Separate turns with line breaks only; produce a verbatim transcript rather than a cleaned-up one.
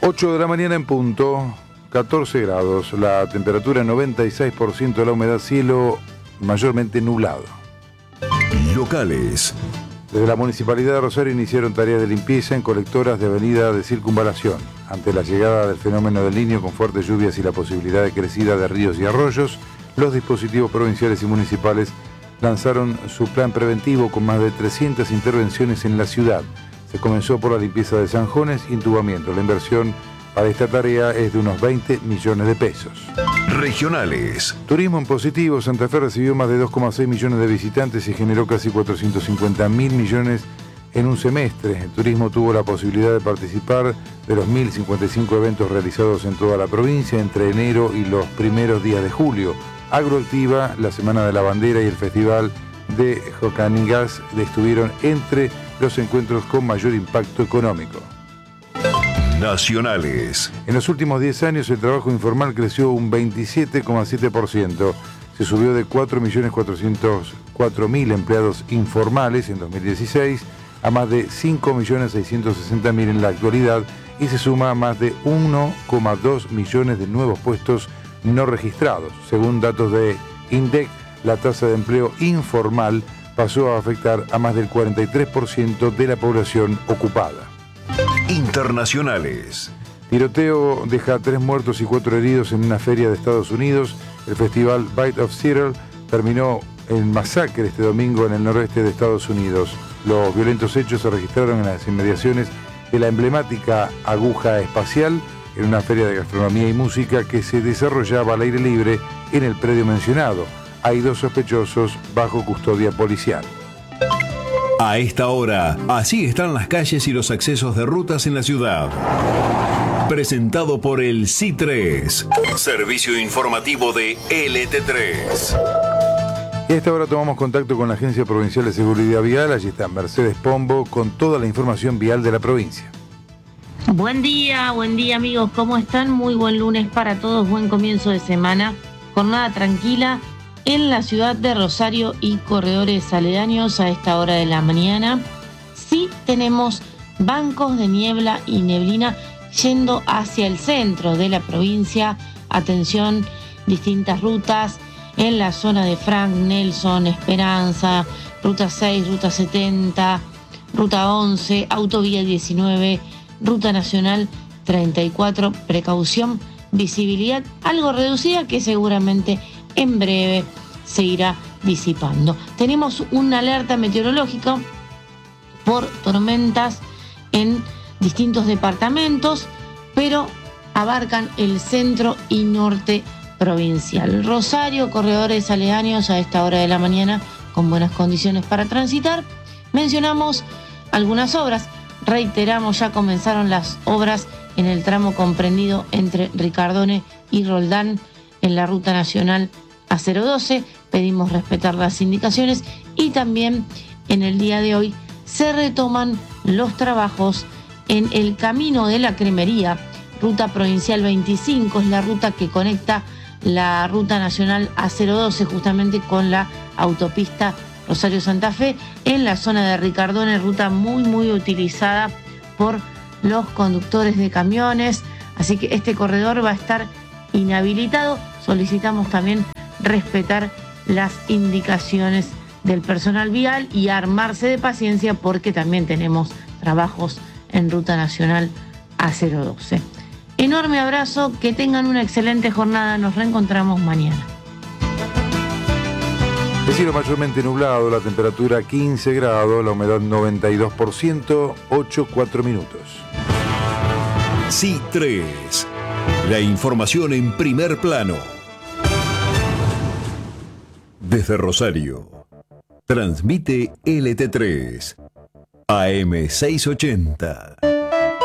ocho de la mañana en punto, catorce grados, la temperatura noventa y seis por ciento, la humedad, cielo mayormente nublado.
Locales.
Desde la Municipalidad de Rosario iniciaron tareas de limpieza en colectoras de avenida de circunvalación. Ante la llegada del fenómeno del Niño con fuertes lluvias y la posibilidad de crecida de ríos y arroyos, los dispositivos provinciales y municipales lanzaron su plan preventivo con más de trescientas intervenciones en la ciudad. Se comenzó por la limpieza de zanjones y entubamiento. La inversión para esta tarea es de unos veinte millones de pesos.
Regionales.
Turismo en positivo. Santa Fe recibió más de dos coma seis millones de visitantes y generó casi cuatrocientos cincuenta mil millones en un semestre. El turismo tuvo la posibilidad de participar de los mil cincuenta y cinco eventos realizados en toda la provincia entre enero y los primeros días de julio. Agroactiva, la Semana de la Bandera y el Festival de Jocanigas estuvieron entre los encuentros con mayor impacto económico.
Nacionales.
En los últimos diez años el trabajo informal creció un veintisiete coma siete por ciento. Se subió de cuatro millones cuatrocientos cuatro mil empleados informales en dos mil dieciséis a más de cinco millones seiscientos sesenta mil en la actualidad y se suma a más de uno coma dos millones de nuevos puestos no registrados. Según datos de INDEC, la tasa de empleo informal pasó a afectar a más del cuarenta y tres por ciento de la población ocupada.
Internacionales.
Tiroteo deja tres muertos y cuatro heridos en una feria de Estados Unidos. El festival Bite of Seattle terminó en masacre este domingo en el noroeste de Estados Unidos. Los violentos hechos se registraron en las inmediaciones de la emblemática Aguja Espacial, en una feria de gastronomía y música que se desarrollaba al aire libre en el predio mencionado. Hay dos sospechosos bajo custodia policial.
A esta hora, así están las calles y los accesos de rutas en la ciudad. Presentado por el C I tres, servicio informativo de L T tres.
Y a esta hora tomamos contacto con la Agencia Provincial de Seguridad Vial. Allí está Mercedes Pombo con toda la información vial de la provincia.
Buen día, buen día amigos, ¿cómo están? Muy buen lunes para todos, buen comienzo de semana, jornada tranquila en la ciudad de Rosario y corredores aledaños a esta hora de la mañana. Sí tenemos bancos de niebla y neblina yendo hacia el centro de la provincia. Atención, distintas rutas en la zona de Frank, Nelson, Esperanza, Ruta seis, Ruta setenta, Ruta once, Autovía diecinueve, Ruta Nacional treinta y cuatro, precaución, visibilidad algo reducida que seguramente en breve se irá disipando. Tenemos una alerta meteorológica por tormentas en distintos departamentos, pero abarcan el centro y norte provincial. Rosario, corredores aledaños a esta hora de la mañana con buenas condiciones para transitar. Mencionamos algunas obras. Reiteramos, ya comenzaron las obras en el tramo comprendido entre Ricardone y Roldán en la Ruta Nacional A cero doce. Pedimos respetar las indicaciones y también en el día de hoy se retoman los trabajos en el Camino de la Cremería. Ruta Provincial veinticinco es la ruta que conecta la Ruta Nacional A cero doce justamente con la autopista Rosario-Santa Fe en la zona de Ricardone, ruta muy muy utilizada por los conductores de camiones, así que este corredor va a estar inhabilitado. Solicitamos también respetar las indicaciones del personal vial y armarse de paciencia porque también tenemos trabajos en Ruta Nacional A cero doce. Enorme abrazo, que tengan una excelente jornada, nos reencontramos mañana.
El cielo mayormente nublado, la temperatura quince grados, la humedad noventa y dos por ciento, ocho, cuatro minutos.
C I tres, la información en primer plano. Desde Rosario, transmite L T tres, A M seiscientos ochenta.